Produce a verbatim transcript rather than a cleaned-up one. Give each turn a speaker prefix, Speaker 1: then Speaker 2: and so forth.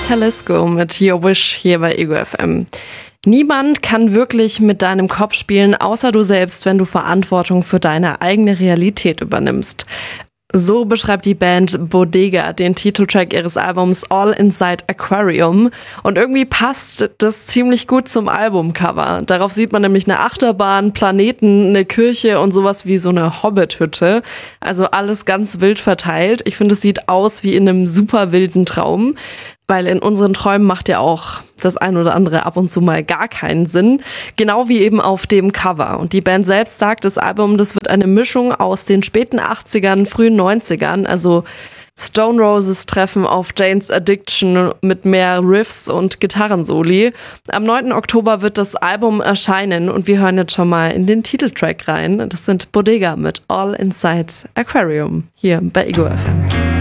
Speaker 1: Talisco mit Your Wish hier bei Ego F M. Niemand kann wirklich mit deinem Kopf spielen, außer du selbst, wenn du Verantwortung für deine eigene Realität übernimmst. So beschreibt die Band Bodega den Titeltrack ihres Albums All Inside Aquarium. Und irgendwie passt das ziemlich gut zum Albumcover. Darauf sieht man nämlich eine Achterbahn, Planeten, eine Kirche und sowas wie so eine Hobbit-Hütte. Also alles ganz wild verteilt. Ich finde, es sieht aus wie in einem super wilden Traum. Weil in unseren Träumen macht ja auch das ein oder andere ab und zu mal gar keinen Sinn. Genau wie eben auf dem Cover. Und die Band selbst sagt, das Album, das wird eine Mischung aus den späten achtzigern, frühen neunzigern. Also Stone Roses treffen auf Jane's Addiction mit mehr Riffs und Gitarrensoli. Am neunten Oktober wird das Album erscheinen und wir hören jetzt schon mal in den Titeltrack rein. Das sind Bodega mit All Inside Aquarium hier bei Ego F M.